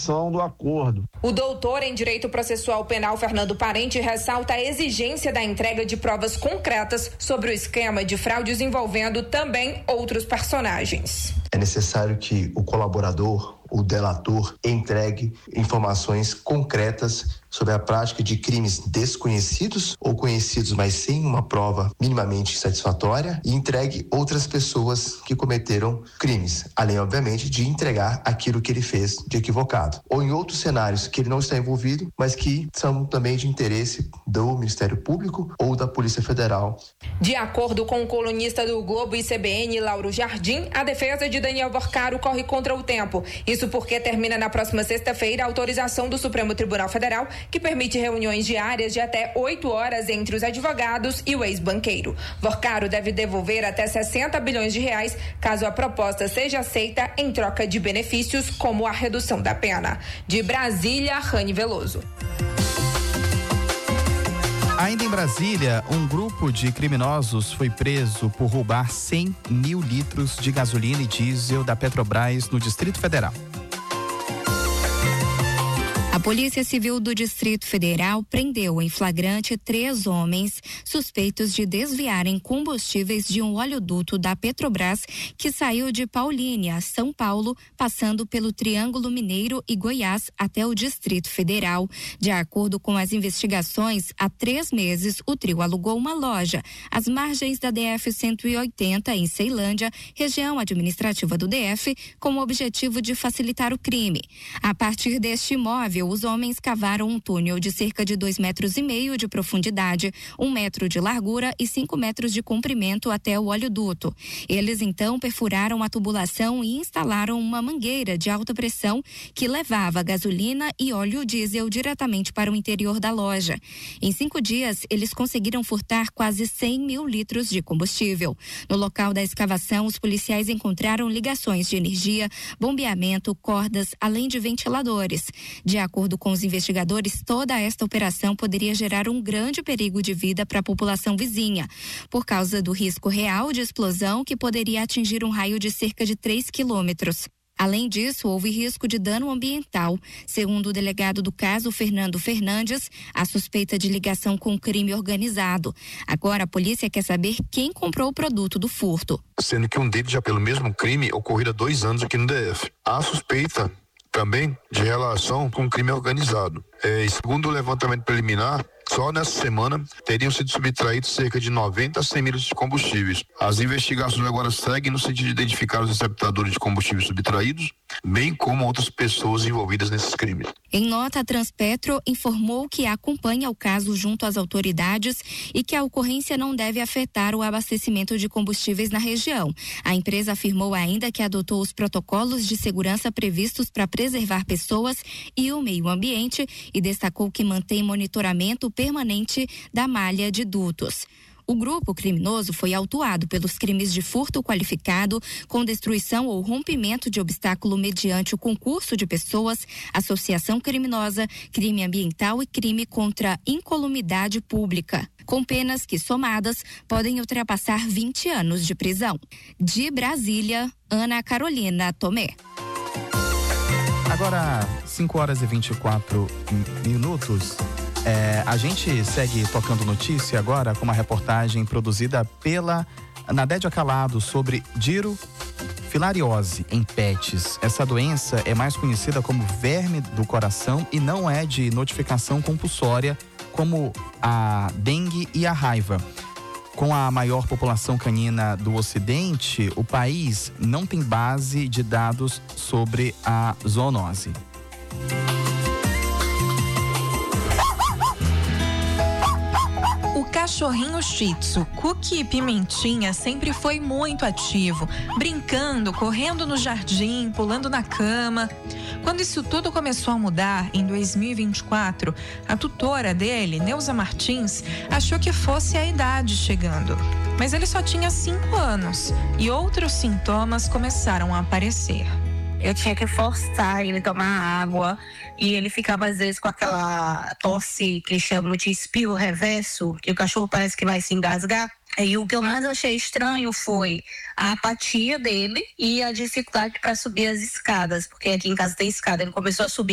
execução do acordo. O doutor em Direito Processual Penal Fernando Parente ressalta a exigência da entrega de provas concretas sobre o esquema de fraudes envolvendo também outros personagens. É necessário que o colaborador, o delator, entregue informações concretas sobre a prática de crimes desconhecidos ou conhecidos, mas sem uma prova minimamente satisfatória, e entregue outras pessoas que cometeram crimes, além, obviamente, de entregar aquilo que ele fez de equivocado. Ou em outros cenários que ele não está envolvido, mas que são também de interesse do Ministério Público ou da Polícia Federal. De acordo com o colunista do Globo e CBN, Lauro Jardim, a defesa de Daniel Vorcaro corre contra o tempo. Isso porque termina na próxima sexta-feira a autorização do Supremo Tribunal Federal, que permite reuniões diárias de até 8 horas entre os advogados e o ex-banqueiro. Vorcaro deve devolver até 60 bilhões de reais caso a proposta seja aceita em troca de benefícios como a redução da pena. De Brasília, Rani Veloso. Ainda em Brasília, um grupo de criminosos foi preso por roubar 100 mil litros de gasolina e diesel da Petrobras no Distrito Federal. A Polícia Civil do Distrito Federal prendeu em flagrante 3 homens suspeitos de desviarem combustíveis de um oleoduto da Petrobras que saiu de Paulínia, São Paulo, passando pelo Triângulo Mineiro e Goiás até o Distrito Federal. De acordo com as investigações, há 3 meses o trio alugou uma loja às margens da DF-180 em Ceilândia, região administrativa do DF, com o objetivo de facilitar o crime. A partir deste imóvel, os homens cavaram um túnel de cerca de 2,5 metros de profundidade, 1 metro de largura e 5 metros de comprimento até o oleoduto. Eles então perfuraram a tubulação e instalaram uma mangueira de alta pressão que levava gasolina e óleo diesel diretamente para o interior da loja. Em 5 dias, eles conseguiram furtar quase 100 mil litros de combustível. No local da escavação, os policiais encontraram ligações de energia, bombeamento, cordas, além de ventiladores. De acordo com os investigadores, toda esta operação poderia gerar um grande perigo de vida para a população vizinha, por causa do risco real de explosão que poderia atingir um raio de cerca de 3 quilômetros. Além disso, houve risco de dano ambiental. Segundo o delegado do caso, Fernando Fernandes, há suspeita de ligação com crime organizado. Agora a polícia quer saber quem comprou o produto do furto. Sendo que um deles já pelo mesmo crime ocorrido há 2 anos aqui no DF. Há suspeita também de relação com crime organizado. Segundo o levantamento preliminar, só nessa semana teriam sido subtraídos cerca de 90 a 100 mil litros de combustíveis. As investigações agora seguem no sentido de identificar os receptadores de combustíveis subtraídos, bem como outras pessoas envolvidas nesses crimes. Em nota, a Transpetro informou que acompanha o caso junto às autoridades e que a ocorrência não deve afetar o abastecimento de combustíveis na região. A empresa afirmou ainda que adotou os protocolos de segurança previstos para preservar pessoas e o meio ambiente e destacou que mantém monitoramento permanente da malha de dutos. O grupo criminoso foi autuado pelos crimes de furto qualificado, com destruição ou rompimento de obstáculo mediante o concurso de pessoas, associação criminosa, crime ambiental e crime contra incolumidade pública, com penas que, somadas, podem ultrapassar 20 anos de prisão. De Brasília, Ana Carolina Tomé. Agora, 5h24. A gente segue tocando notícia agora com uma reportagem produzida pela Nadédia Calado sobre dirofilariose em pets. Essa doença é mais conhecida como verme do coração e não é de notificação compulsória como a dengue e a raiva. Com a maior população canina do Ocidente, o país não tem base de dados sobre a zoonose. O cachorrinho Shih Tzu, Cookie Pimentinha, sempre foi muito ativo, brincando, correndo no jardim, pulando na cama. Quando isso tudo começou a mudar, em 2024, a tutora dele, Neuza Martins, achou que fosse a idade chegando. Mas ele só tinha 5 anos e outros sintomas começaram a aparecer. Eu tinha que forçar ele a tomar água e ele ficava às vezes com aquela tosse que eles chamam de espirro reverso, que o cachorro parece que vai se engasgar. E o que eu mais achei estranho foi a apatia dele e a dificuldade para subir as escadas, porque aqui em casa tem escada. Ele começou a subir